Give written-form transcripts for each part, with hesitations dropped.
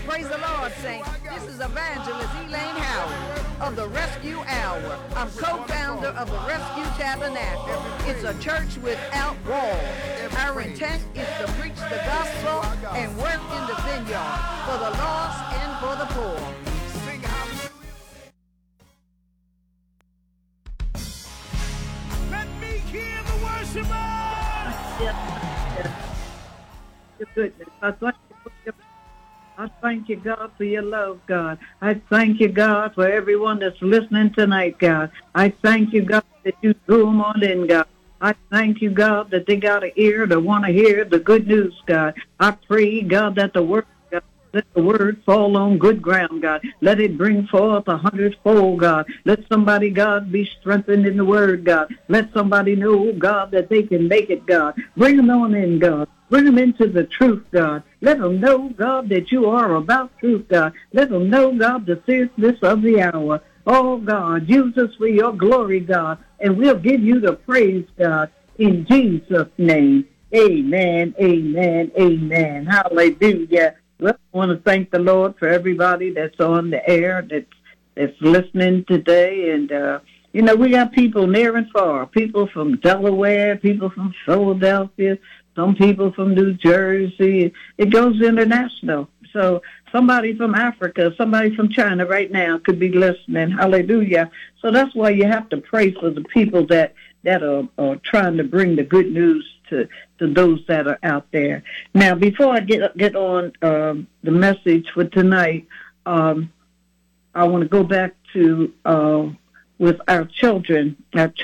Praise the Lord, saints. This is Evangelist Elaine Howard of the Rescue Hour. I'm co-founder of the Rescue Tabernacle. It's a church without walls. Our intent is to preach the gospel and work in the vineyard for the lost and for the poor. Let me hear the worshipers! Your goodness. I thank you, God, for your love, God. I thank you, God, for everyone that's listening tonight, God. I thank you, God, that you drew them on in, God. I thank you, God, that they got an ear to want to hear the good news, God. I pray, God, that the word, God, let the word fall on good ground, God. Let it bring forth 100-fold, God. Let somebody, God, be strengthened in the word, God. Let somebody know, God, that they can make it, God. Bring them on in, God. Bring them into the truth, God. Let them know, God, that you are about truth, God. Let them know, God, the seriousness of the hour. Oh, God, use us for your glory, God, and we'll give you the praise, God, in Jesus' name. Amen, amen, amen. Hallelujah. Well, I want to thank the Lord for everybody that's on the air, that's listening today. And, we got people near and far, people from Delaware, people from Philadelphia, some people from New Jersey. It goes international. So somebody from Africa, somebody from China right now could be listening. Hallelujah. So that's why you have to pray for the people that are trying to bring the good news to those that are out there. Now, before I get on the message for tonight, I want to go back to with our children,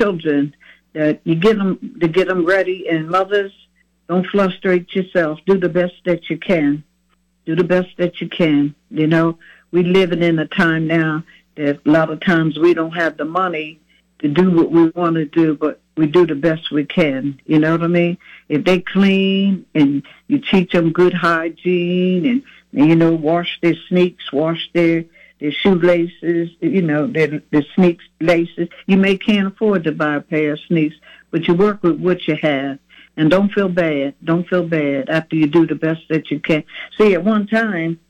that you get them ready, and mothers, don't frustrate yourself. Do the best that you can. Do the best that you can. We living in a time now that a lot of times we don't have the money to do what we want to do, but we do the best we can. You know what I mean? If they clean and you teach them good hygiene and wash their sneaks, wash their shoelaces, their sneaks laces. You may can't afford to buy a pair of sneaks, but you work with what you have. And don't feel bad. Don't feel bad after you do the best that you can. See, at one time,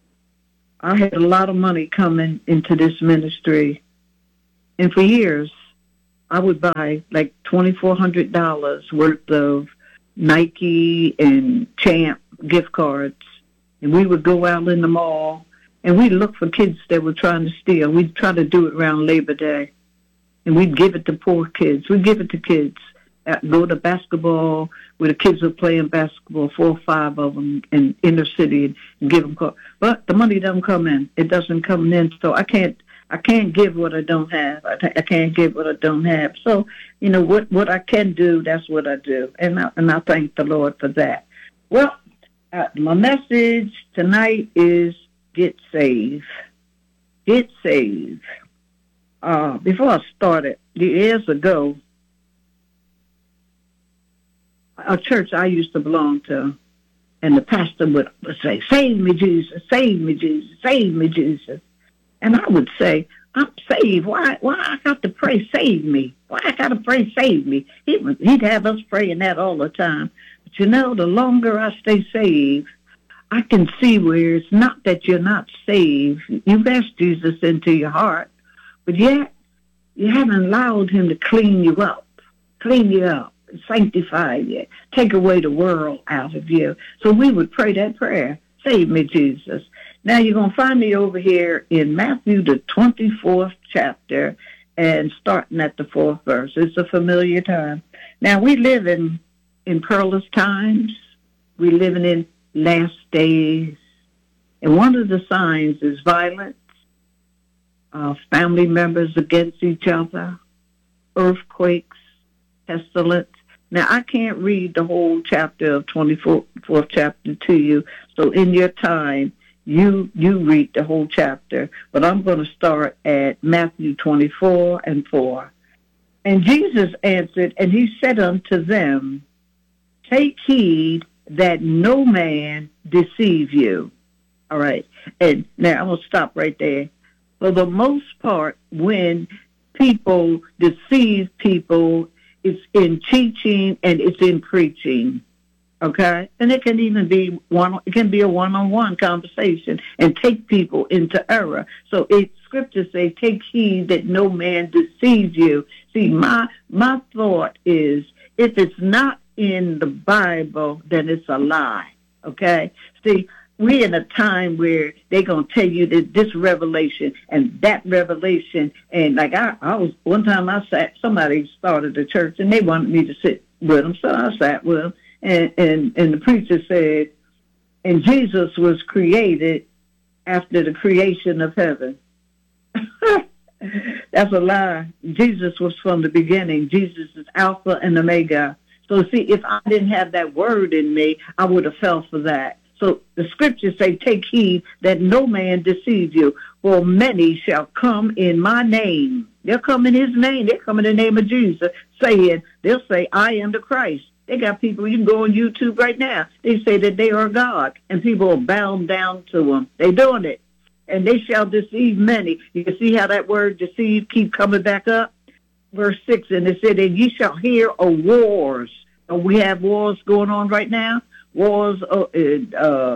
I had a lot of money coming into this ministry. And for years, I would buy like $2,400 worth of Nike and Champ gift cards. And we would go out in the mall, and we'd look for kids that were trying to steal. We'd try to do it around Labor Day. And we'd give it to poor kids. We'd give it to kids. Go to basketball where the kids are playing basketball, 4 or 5 of them in inner city, and give them calls. But the money doesn't come in. It doesn't come in. So I can't give what I don't have. I can't give what I don't have. So, what I can do, that's what I do. And I thank the Lord for that. Well, my message tonight is get saved. Get saved. Before I started, years ago, a church I used to belong to, and the pastor would say, "Save me, Jesus, save me, Jesus, save me, Jesus." And I would say, "I'm saved. Why I got to pray, save me? Why I got to pray, save me?" He'd have us praying that all the time. But the longer I stay saved, I can see where it's not that you're not saved. You've asked Jesus into your heart, but yet you haven't allowed him to clean you up, sanctify you, take away the world out of you. So we would pray that prayer, save me, Jesus. Now you're going to find me over here in Matthew, the 24th chapter, and starting at the 4th verse. It's a familiar time. Now we live in perilous times. We're living in last days. And one of the signs is violence, family members against each other, earthquakes, pestilence. Now, I can't read the whole chapter of 24th chapter to you, so in your time, you read the whole chapter, but I'm going to start at Matthew 24 and 4. And Jesus answered, and he said unto them, "Take heed that no man deceive you." All right, and now I'm going to stop right there. For the most part, when people deceive people, it's in teaching and it's in preaching. Okay, and it can even be it can be a one-on-one conversation and take people into error. So scriptures say, take heed that no man deceive you. See, my thought is, if it's not in the Bible, then it's a lie. Okay, see, we're in a time where they're going to tell you that this revelation and that revelation. And like I was, one time somebody started a church and they wanted me to sit with them. So I sat with them, and the preacher said, and Jesus was created after the creation of heaven. That's a lie. Jesus was from the beginning. Jesus is Alpha and Omega. So see, if I didn't have that word in me, I would have fell for that. So the scriptures say, take heed that no man deceive you, for many shall come in my name. They'll come in his name. They'll come in the name of Jesus, they'll say, I am the Christ. They got people, you can go on YouTube right now. They say that they are God, and people are bound down to them. They're doing it. And they shall deceive many. You can see how that word deceive keep coming back up. Verse 6, and it said, and ye shall hear of wars. And we have wars going on right now. Wars in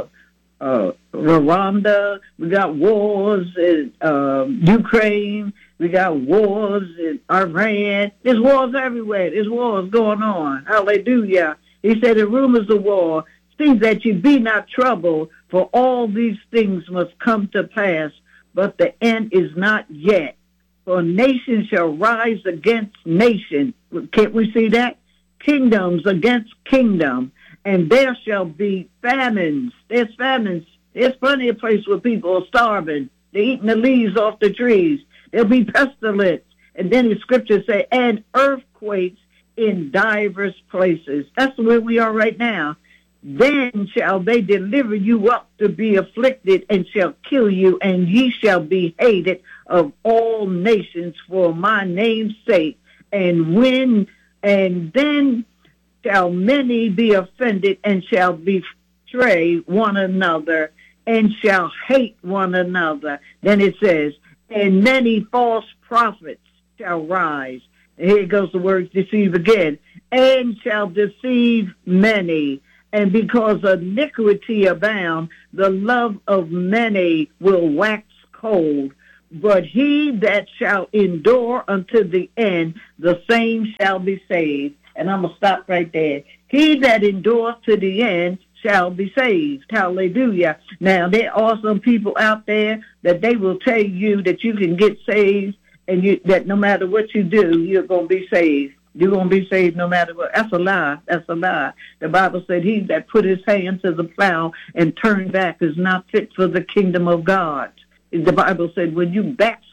Rwanda. We got wars in Ukraine. We got wars in Iran. There's wars everywhere. There's wars going on. Hallelujah. He said, the rumors of war, see that you be not troubled, for all these things must come to pass, but the end is not yet. For nation shall rise against nation. Can't we see that? Kingdoms against kingdom. And there shall be famines. There's famines. There's plenty of places where people are starving. They're eating the leaves off the trees. There'll be pestilence. And then the scriptures say, and earthquakes in divers places. That's where we are right now. Then shall they deliver you up to be afflicted, and shall kill you, and ye shall be hated of all nations for my name's sake. And then shall many be offended, and shall betray one another, and shall hate one another. Then it says, and many false prophets shall rise. And here goes the word deceive again. And shall deceive many. And because iniquity abound, the love of many will wax cold. But he that shall endure unto the end, the same shall be saved. And I'm going to stop right there. He that endures to the end shall be saved. Hallelujah. Now, there are some people out there that they will tell you that you can get saved, and that no matter what you do, you're going to be saved. You're going to be saved no matter what. That's a lie. That's a lie. The Bible said, he that put his hand to the plow and turned back is not fit for the kingdom of God. The Bible said, when you back